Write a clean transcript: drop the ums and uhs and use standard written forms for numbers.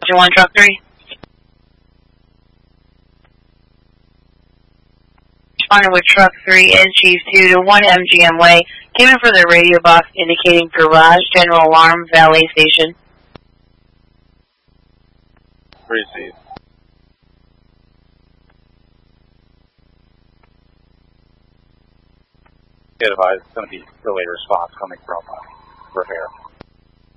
1 truck 3. Responding with truck 3 and Chief 2 to 1 MGM Way. Came in for the radio box indicating garage general alarm valet station. Received. Get advised, it's going to be delayed response coming from Rivera.